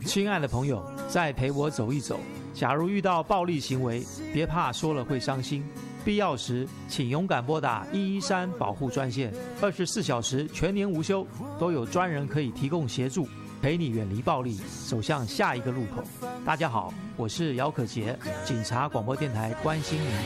亲爱的朋友，再陪我走一走。假如遇到暴力行为，别怕说了会伤心，必要时请勇敢拨打113保护专线，24小时全年无休，都有专人可以提供协助，陪你远离暴力，走向下一个路口。大家好，我是姚可杰，警察广播电台关心您。